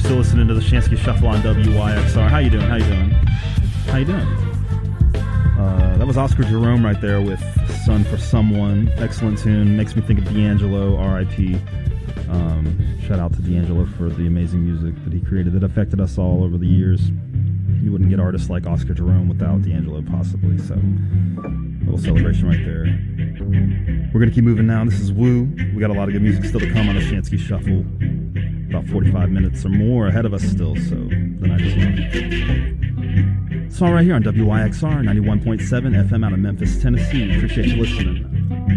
still listening to the Shansky Shuffle on WYXR. How you doing? How you doing? How you doing? That was Oscar Jerome right there with Son for Someone. Excellent tune. Makes me think of D'Angelo, R.I.P. Shout out to D'Angelo for the amazing music that he created that affected us all over the years. You wouldn't get artists like Oscar Jerome without D'Angelo, possibly. So, a little celebration right there. We're going to keep moving now. This is Woo. We got a lot of good music still to come on the Shansky Shuffle. About 45 minutes or more ahead of us still, so the night is young. Song right here on WYXR 91.7 FM out of Memphis, Tennessee. Appreciate you listening.